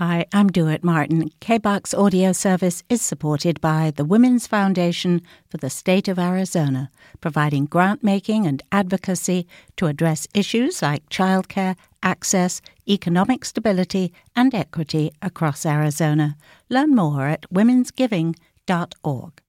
Hi, I'm Dewitt Martin. KBOX audio service is supported by the Women's Foundation for the State of Arizona, providing grant-making and advocacy to address issues like childcare, access, economic stability, and equity across Arizona. Learn more at womensgiving.org.